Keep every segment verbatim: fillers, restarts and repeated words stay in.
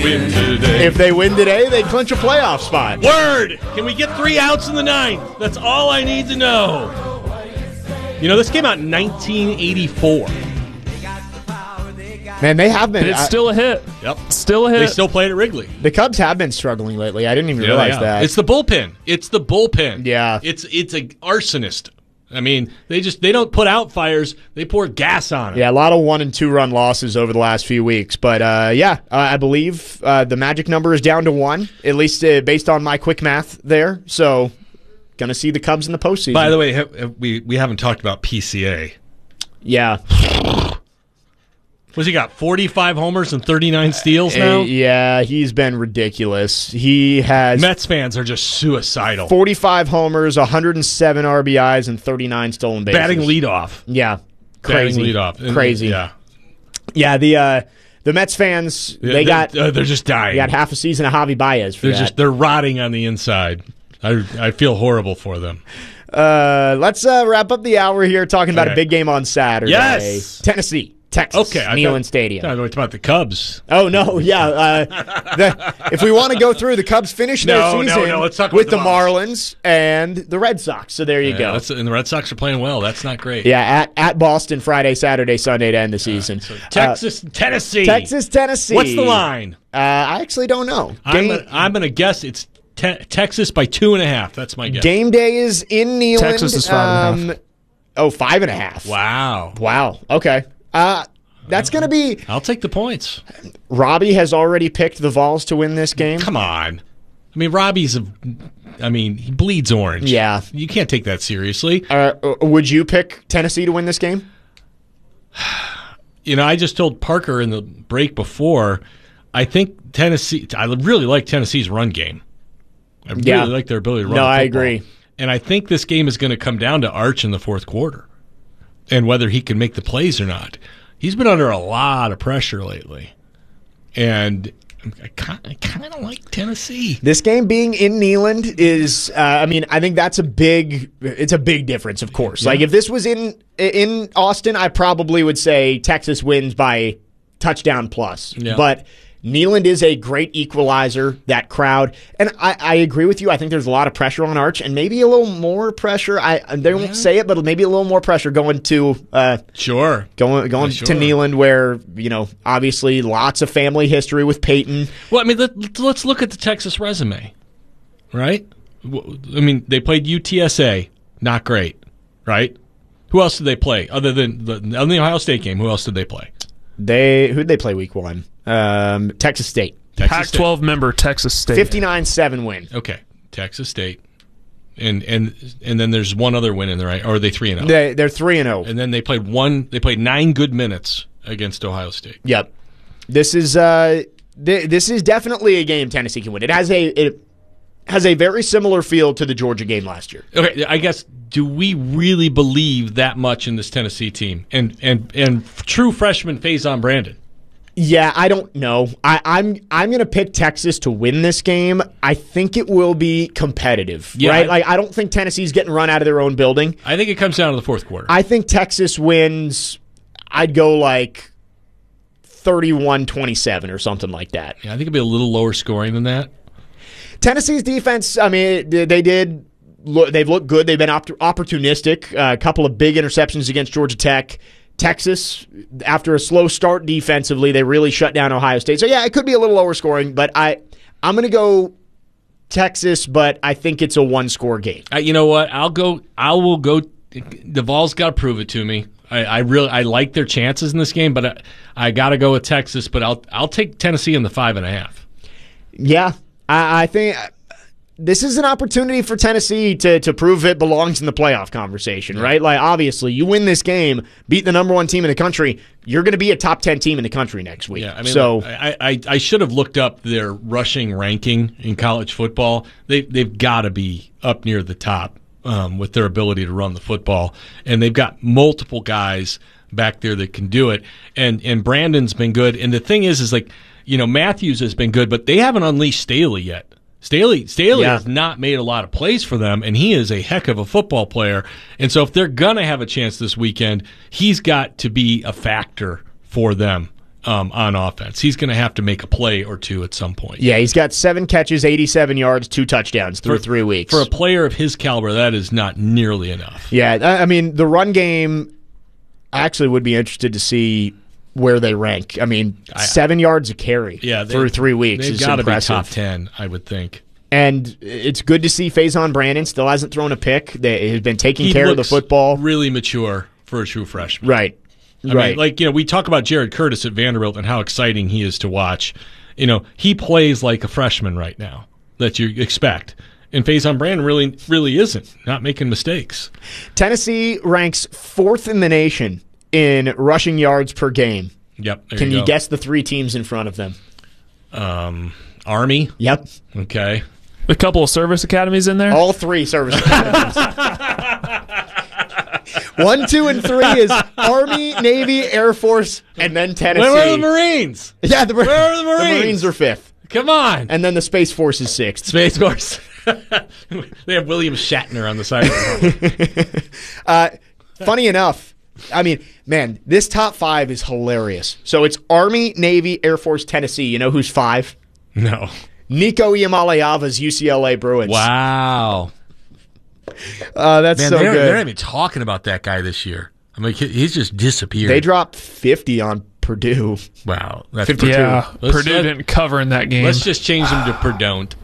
win today. If they win today, they clinch a playoff spot. Word! Can we get three outs in the ninth? That's all I need to know. You know, this came out in nineteen eighty-four. Man, they have been. But it's I, still a hit. Yep. Still a hit. They still play it at Wrigley. the Cubs have been struggling lately. I didn't even Yeah, realize yeah. that. It's the bullpen. It's the bullpen. Yeah. It's it's a arsonist. I mean, they just they don't put out fires. They pour gas on it. Yeah, a lot of one and two run losses over the last few weeks. But uh, yeah, uh, I believe uh, the magic number is down to one, at least uh, based on my quick math there. So, gonna see the Cubs in the postseason. By the way, have, have we we haven't talked about P C A. yeah, What's he got? forty-five homers and thirty-nine steals Uh, now. yeah, he's been ridiculous. He has Mets fans are just suicidal. forty-five homers, one hundred seven R B Is, and thirty-nine stolen bases. Batting leadoff. Yeah, Batting crazy, leadoff. And- crazy. Yeah. Yeah, the uh, the Mets fans they they're, got uh, they're just dying. they got half a season of Javi Baez for they're that. just they're rotting on the inside. I I feel horrible for them. Uh, let's uh, wrap up the hour here talking about Okay. a big game on Saturday. Yes! Tennessee, Texas, Okay, I Neyland thought- Stadium. I talking about the Cubs. Oh no, yeah. Uh, the, if we want to go through, the Cubs finish their No, no, season no, let's talk about with the the Marlins and the Red Sox. So there you Yeah, go. that's- and the Red Sox are playing well. That's not great. Yeah, at, at Boston Friday, Saturday, Sunday to end the season. So Texas, Tennessee. Uh, Texas, Tennessee. What's the line? Uh, I actually don't know. I'm Game, gonna, I'm gonna guess it's te- Texas by two and a half. That's my guess. game day is in Neyland. Texas is five and a half. Um, oh, five and a half. Wow. Wow. Okay. Uh, that's going to be. I'll take the points. Robbie has already picked the Vols to win this game. Come on. I mean, Robbie's a. I mean, he bleeds orange. Yeah. You can't take that seriously. Uh, would you pick Tennessee to win this game? You know, I just told Parker in the break before. I think Tennessee. I really like Tennessee's run game. I really Yeah. like their ability to run. No, the I football. agree. And I think this game is going to come down to Arch in the fourth quarter, and whether he can make the plays or not. He's been under a lot of pressure lately, and I kind I kind of like Tennessee. This game being in Neyland is, uh, I mean, I think that's a big, it's a big difference, of course. Like if this was in in Austin, I probably would say Texas wins by touchdown plus. Yeah. But Neyland is a great equalizer, that crowd. And I, I agree with you. I think there's a lot of pressure on Arch and maybe a little more pressure. I They won't say it, but maybe a little more pressure going to uh, Sure, going going Yeah, sure. to Neyland where, you know, obviously lots of family history with Peyton. Well, I mean, let, let's look at the Texas resume, right? W- I mean, they played U T S A, not great, right? Who else did they play other than the, on the Ohio State game? Who else did they play? They Who'd they play week one? Um, Texas State. Texas Pac twelve member Texas State. fifty-nine seven win. State. Okay, Texas State, and and and then there's one other win in there, right? Or are they three and zero? They, they're three and oh. And then they played one. They played nine good minutes against Ohio State. Yep. This is uh, th- this is definitely a game Tennessee can win. It has a it has a very similar feel to the Georgia game last year. Okay, I guess, do we really believe that much in this Tennessee team? And and and true freshman Faison Brandon. Yeah, I don't know. I, I'm I'm gonna pick Texas to win this game. I think it will be competitive. Yeah, right? I- Like I don't think Tennessee's getting run out of their own building. I think it comes down to the fourth quarter. I think Texas wins. I'd go like thirty-one twenty-seven or something like that. yeah, I think it'll be a little lower scoring than that. Tennessee's defense, I mean, they they did. Look, they've looked good. They've been opt- opportunistic. Uh, a couple of big interceptions against Georgia Tech. Texas, after a slow start defensively, they really shut down Ohio State. So yeah, it could be a little lower scoring, but I I'm going to go Texas, but I think it's a one score game. Uh, you know what? I'll go. I will go. The Vols got to prove it to me. I, I really I like their chances in this game, but I, I got to go with Texas. But I'll I'll take Tennessee in the five and a half. Yeah, I, I think this is an opportunity for Tennessee to to prove it belongs in the playoff conversation, right? Like, obviously, you win this game, beat the number one team in the country, you're going to be a top ten team in the country next week. Yeah, I mean, so I, I I should have looked up their rushing ranking in college football. They they've got to be up near the top um, with their ability to run the football, and they've got multiple guys back there that can do it. And and Brandon's been good. And the thing is, is like you know Matthews has been good, but they haven't unleashed Staley yet. Staley Staley Yeah. has not made a lot of plays for them, and he is a heck of a football player. And so if they're going to have a chance this weekend, he's got to be a factor for them um, on offense. He's going to have to make a play or two at some point. Yeah, he's got seven catches, eighty-seven yards, two touchdowns through For- three weeks. For a player of his caliber, that is not nearly enough. Yeah, I I mean, the run game, I actually would be interested to see where they rank. I mean, I- seven yards a carry Yeah, they- through three weeks They've is got to be impressive. top ten, I would think. And it's good to see Faison Brandon still hasn't thrown a pick. They has been taking He care of the looks football. really mature for a true freshman. Right. I right. mean, like, you know, we talk about Jared Curtis at Vanderbilt and how exciting he is to watch. You know, he plays like a freshman right now that you expect. And Faison Brandon really, really isn't, not making mistakes. Tennessee ranks fourth in the nation in rushing yards per game. Yep. there Can you, go. guess the three teams in front of them? Um, Army. Yep. Okay. A couple of service academies in there. All three service academies. One, two, and three is Army, Navy, Air Force, and then Tennessee. Where are the Marines? Yeah, the, Where are the Marines? The Marines are fifth. Come on. And then the Space Force is sixth. Space Force. They have William Shatner on the side of the uh, Funny enough, I mean, man, this top five is hilarious. So it's Army, Navy, Air Force, Tennessee. You know who's five? No. Nico Iamaleava's U C L A Bruins. Wow. Uh, that's Man, so they're, good. they're not even talking about that guy this year. I mean, he- he's just disappeared. They dropped fifty on Purdue. Wow. That's fifty-two. Yeah, Let's- Purdue let- didn't cover in that game. Let's just change them to Perdon't.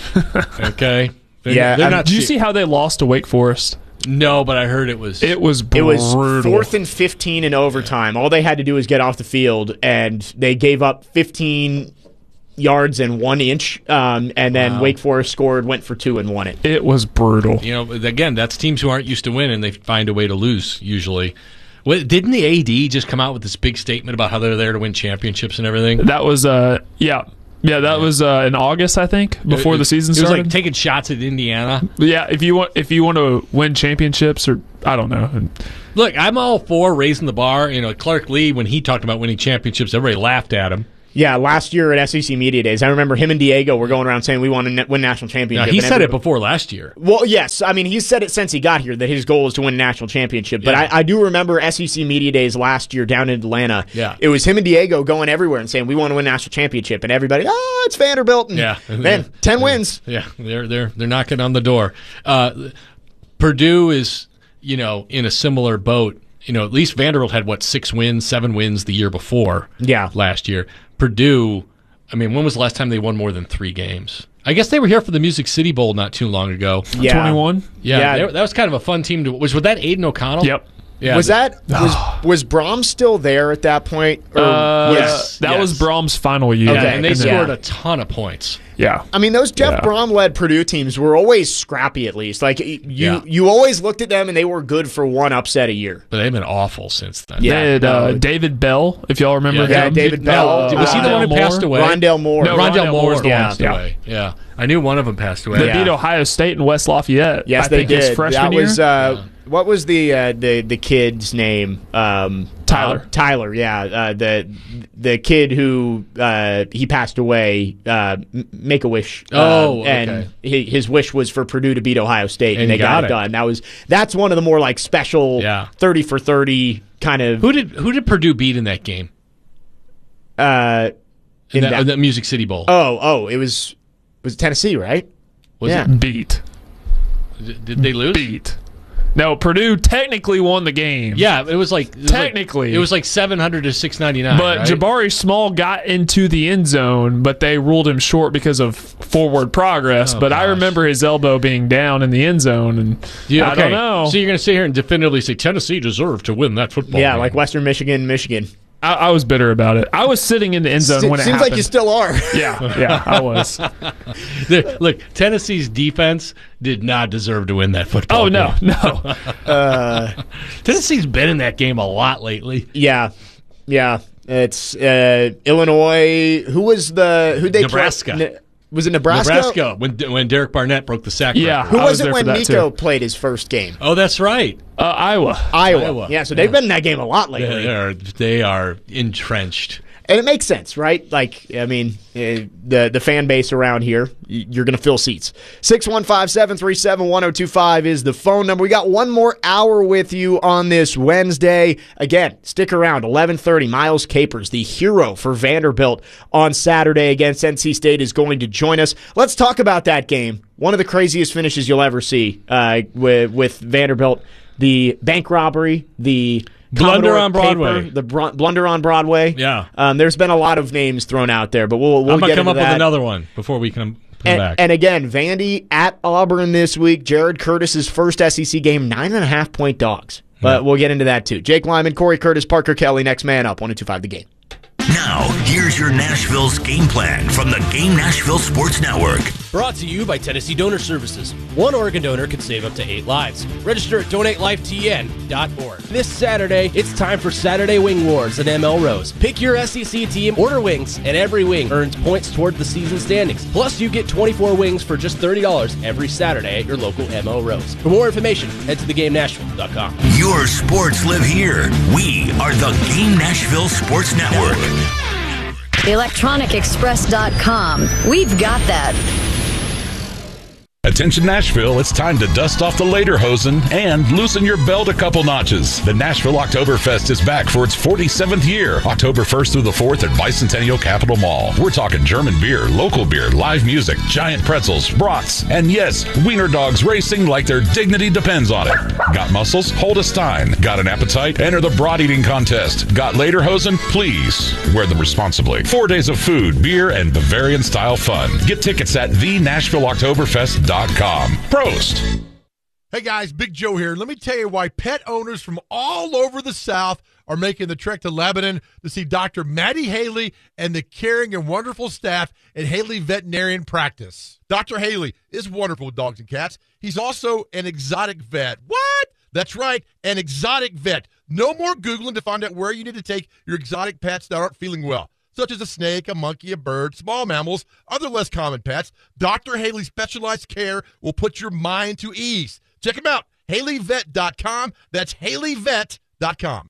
Okay? They're, Yeah, They're I'm- not Did you se- see how they lost to Wake Forest? No, but I heard it was. It was It brutal. was fourth and fifteen in overtime. All they had to do was get off the field, and they gave up fifteen yards and one inch, um, and then Wow. Wake Forest scored, went for two, and won it. It was brutal. You know, again, that's teams who aren't used to win, and they find a way to lose usually. Well, didn't the A D just come out with this big statement about how they're there to win championships and everything? That was uh yeah. Yeah, that was uh, in August, I think, before It- the season It was started. like taking shots at Indiana. yeah, if you want if you want to win championships or I don't know. Look, I'm all for raising the bar. You know, Clark Lee, when he talked about winning championships, everybody laughed at him. Yeah, last year at S E C Media Days, I remember him and Diego were going around saying we want to ne- win national Now, championship. he and said it everybody- before last year. Well, yes. I mean, he's said it since he got here that his goal is to win a national championship. But Yeah. I, I do remember S E C Media Days last year down in Atlanta. Yeah. It was him and Diego going everywhere and saying, we want to win a national championship. And everybody, oh, it's Vanderbilt. And Yeah. Man, ten wins. Yeah, they're they're they're knocking on the door. Uh, Purdue is, you know, in a similar boat. You know, at least Vanderbilt had what six wins, seven wins the year before. Yeah. last year. Purdue. I mean, when was the last time they won more than three games? I guess they were here for the Music City Bowl not too long ago. Yeah. twenty-one? Yeah, Yeah. they- that was kind of a fun team to. Was with that Aiden O'Connell? Yep. Yeah, was th- that was was Brahms still there at that point? Or Uh, was- Yes. that yes. was Brahms' final year. Yeah, Okay. and they Yeah. scored a ton of points. Yeah. I mean, those Jeff Yeah. Brom led Purdue teams were always scrappy. At least, like y- you, Yeah. you always looked at them and they were good for one upset a year. But they've been awful since then. Yeah. They had uh, no. David Bell, if y'all remember Yeah, him. David Bell. was he the Uh, one who Moore? passed away? Rondell Moore. No, Rondell Rondell Moore's the one Moore. who passed Yeah. away. Yeah, I knew one of them passed away. They Yeah. beat Ohio State and West Lafayette. Yes, I they think did. His freshman that was year. uh, what was the uh, the the kid's name? Um, Tyler. uh, Tyler. Yeah, uh, the the kid who uh, he passed away. Uh, Make a Wish. Oh, uh, and okay. hi- his wish was for Purdue to beat Ohio State, and, And they he got, got it it. done. That was that's one of the more like special Yeah. thirty for thirty kind of. Who did who did Purdue beat in that game? Uh, In in that, that- that Music City Bowl? oh, oh, it was was it Tennessee, right? Was yeah. beat. it? Did they lose? Beat. No, Purdue technically won the game. Yeah, it was like it was like- Technically. it was like seven hundred to six ninety nine. But right? Jabari Small got into the end zone, but they ruled him short because of forward progress. Oh, but I gosh. remember his elbow being down in the end zone, and Yeah, I okay. don't know. So you're going to sit here and definitively say Tennessee deserved to win that football Yeah, game. like Western Michigan, Michigan. I, I was bitter about it. I was sitting in the end zone Se- when it seems happened. like you still are. yeah, yeah, I was. The- look, Tennessee's defense did not deserve to win that football. Oh no, game. no. Tennessee's been in that game a lot lately. Yeah, yeah. It's uh, Illinois. Who was the who they Nebraska. Play? Ne- was it Nebraska? Nebraska when when Derek Barnett broke the sack Yeah. record. Who I was, was it there when for that, Nico too. played his first game? Oh, that's right. Uh, Iowa. Iowa. Iowa. Yeah, so they've been in that game a lot lately. They are they are entrenched. And it makes sense, right? Like, I mean, uh, the the fan base around here, you're going to fill seats. six one five, seven three seven, one oh two five is the phone number. We got one more hour with you on this Wednesday. Again, stick around. eleven thirty, Miles Capers, the hero for Vanderbilt on Saturday against N C State, is going to join us. Let's talk about that game. One of the craziest finishes you'll ever see uh, with, with Vanderbilt. The bank robbery, the Blunder Commodore on Broadway. paper, the br- blunder on Broadway. Yeah. Um, there's been a lot of names thrown out there, but we'll, we'll I'm get going to come into up that. with another one before we come, come And, back. and again, Vandy at Auburn this week. Jared Curtis's first S E C game, nine and a half point dogs. But we'll get into that too. Jake Lyman, Corey Curtis, Parker Kelly, next man up, one oh two five The Game. Now, here's your Nashville's game plan from the Game Nashville Sports Network. Brought to you by Tennessee Donor Services. One organ donor could save up to eight lives. Register at donate life T N dot org. This Saturday, it's time for Saturday Wing Wars at M L Rose. Pick your S E C team, order wings, and every wing earns points toward the season standings. Plus, you get twenty-four wings for just thirty dollars every Saturday at your local M L Rose. For more information, head to the game nashville dot com. Your sports live here. We are the Game Nashville Sports Network. electronic express dot com. We've got that. Attention Nashville, it's time to dust off the lederhosen and loosen your belt a couple notches. The Nashville Oktoberfest is back for its forty-seventh year, October first through the fourth at Bicentennial Capitol Mall. We're talking German beer, local beer, live music, giant pretzels, brats, and yes, wiener dogs racing like their dignity depends on it. Got muscles? Hold a stein. Got an appetite? Enter the brat eating contest. Got lederhosen? Please wear them responsibly. Four days of food, beer, and Bavarian-style fun. Get tickets at the nashville oktoberfest dot com. Prost! Hey guys, Big Joe here. Let me tell you why pet owners from all over the South are making the trek to Lebanon to see Doctor Maddie Haley and the caring and wonderful staff at Haley Veterinarian Practice. Doctor Haley is wonderful with dogs and cats. He's also an exotic vet. What? That's right, an exotic vet. No more Googling to find out where you need to take your exotic pets that aren't feeling well, such as a snake, a monkey, a bird, small mammals, other less common pets. Doctor Haley's specialized care will put your mind to ease. Check him out, haley vet dot com. That's haley vet dot com.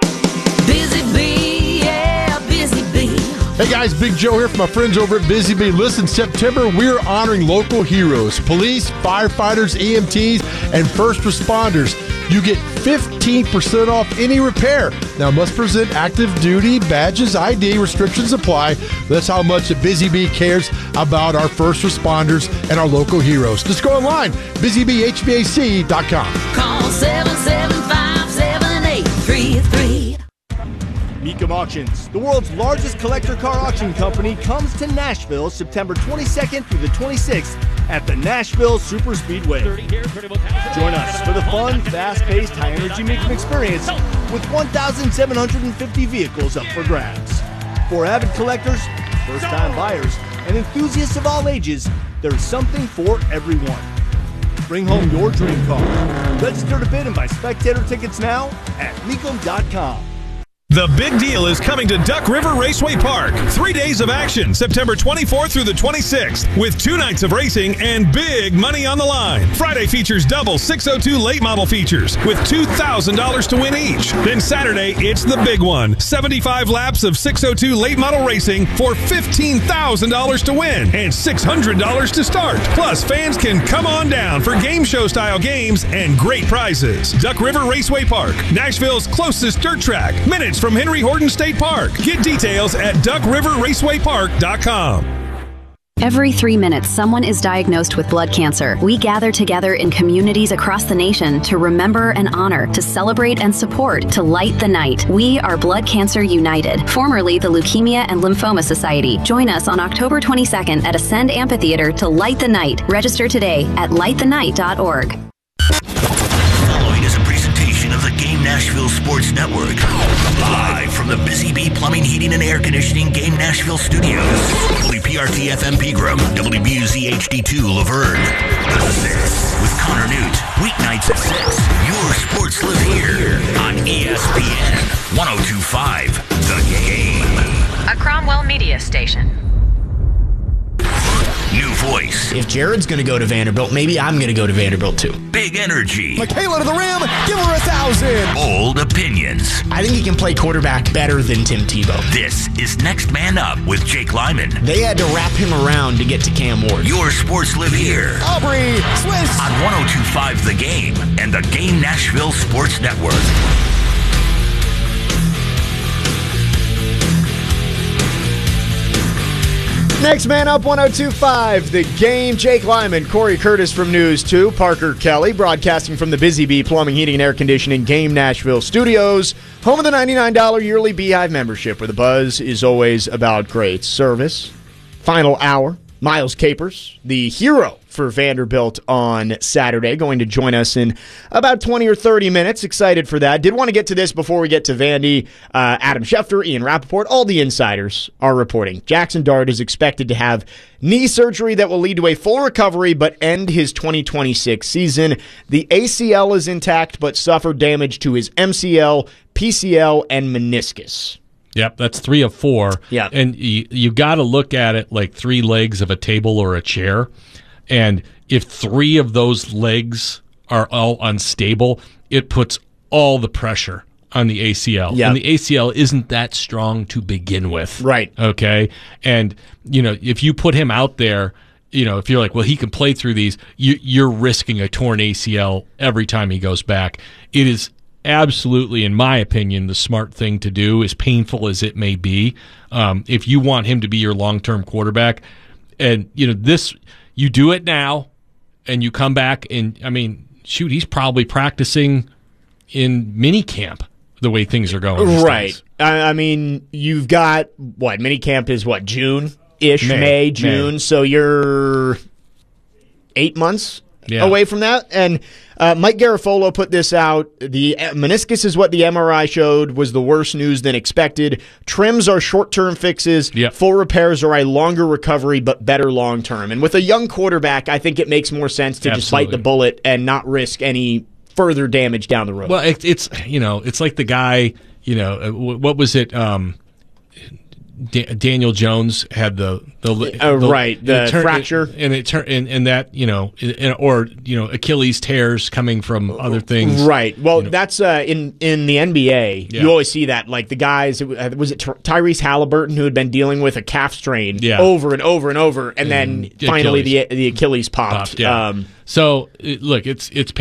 Busy Bee, yeah, Busy Bee. Hey guys, Big Joe here from my friends over at Busy Bee. Listen, September we're honoring local heroes, police, firefighters, E M Ts, and first responders. You get fifteen percent off any repair. Now, must present active duty badges, I D, restrictions apply. That's how much Busy Bee cares about our first responders and our local heroes. Just go online, busy bee h v a c dot com. Call seven seven five, seven eight three three. Mecum Auctions, the world's largest collector car auction company, comes to Nashville September twenty-second through the twenty-sixth at the Nashville Super Speedway. Join us for the fun, fast-paced, high-energy Mecum experience with one thousand seven hundred fifty vehicles up for grabs. For avid collectors, first-time buyers, and enthusiasts of all ages, there's something for everyone. Bring home your dream car. Register to bid and buy spectator tickets now at mecum dot com. The big deal is coming to Duck River Raceway Park. Three days of action, September twenty-fourth through the twenty-sixth, with two nights of racing and big money on the line. Friday features double six oh two late model features with two thousand dollars to win each. Then Saturday, it's the big one. seventy-five laps of six oh two late model racing for fifteen thousand dollars to win and six hundred dollars to start. Plus, fans can come on down for game show style games and great prizes. Duck River Raceway Park, Nashville's closest dirt track. Minutes from Henry Horton State Park. Get details at duck river raceway park dot com. Every three minutes, someone is diagnosed with blood cancer. We gather together in communities across the nation to remember and honor, to celebrate and support, to light the night. We are Blood Cancer United, formerly the Leukemia and Lymphoma Society. Join us on October twenty-second at Ascend Amphitheater to light the night. Register today at light the night dot org. Following is a presentation of the Game Nashville Sports Network. Live from the Busy Bee Plumbing, Heating, and Air Conditioning Game Nashville Studios. W P R T F M Pegram, W B U Z H D two Laverne. The Six with Connor Newt. Weeknights at six. Your sports live here on E S P N one oh two point five The Game. A Cromwell Media Station. New voice, If Jared's going to go to Vanderbilt, maybe I'm going to go to Vanderbilt too. Big energy. Michaela to the rim. Give her a thousand. Bold opinions. I think he can play quarterback better than Tim Tebow. This is Next Man Up with Jake Lyman. They had to wrap him around to get to Cam Ward. Your sports live here. Aubrey, Swiss. On one oh two point five The Game and the Game Nashville Sports Network. Next Man Up, one oh two point five The Game. Jake Lyman, Corey Curtis from News two, Parker Kelly broadcasting from the Busy Bee Plumbing, Heating, and Air Conditioning Game Nashville Studios, home of the ninety-nine dollars yearly Beehive membership, where the buzz is always about great service. Final hour, Miles Capers, the hero for Vanderbilt on Saturday, going to join us in about twenty or thirty minutes. Excited for that. Did want to get to this before we get to Vandy. Uh, Adam Schefter, Ian Rappaport, all the insiders are reporting. Jackson Dart is expected to have knee surgery that will lead to a full recovery but end his twenty twenty-six season. The A C L is intact but suffered damage to his M C L, P C L, and meniscus. Yep, that's three of four. Yeah. And you, you got to look at it like three legs of a table or a chair. And if three of those legs are all unstable, it puts all the pressure on the A C L. Yep. And the A C L isn't that strong to begin with. Right. Okay? And, you know, if you put him out there, you know, if you're like, well, he can play through these, you, you're risking a torn A C L every time he goes back. It is absolutely, in my opinion, the smart thing to do, as painful as it may be. Um, if you want him to be your long-term quarterback, and, you know, this... You do it now, and you come back, and, I mean, shoot, he's probably practicing in mini camp the way things are going. Right. I, I mean, you've got, what, mini camp is, what, June-ish, May, May June, May. So you're eight months yeah. away from that. And uh, Mike Garafolo put this out. The meniscus is what the M R I showed was the worse news than expected. Trims are short-term fixes. Yep. Full repairs are a longer recovery, but better long-term. And with a young quarterback, I think it makes more sense to Absolutely. just bite the bullet and not risk any further damage down the road. Well, it, it's, you know, it's like the guy, you know, what was it, um, Da- Daniel Jones had the the, uh, the right the turn, fracture and it turned and, and that you know and, or you know Achilles tears coming from other things. Right. Well, you know. that's uh, in in the N B A. Yeah. You always see that, like the guys. Was it Tyrese Halliburton who had been dealing with a calf strain yeah. over and over and over, and, and then the finally Achilles. the the Achilles popped. popped yeah. Um, so it, look, it's it's.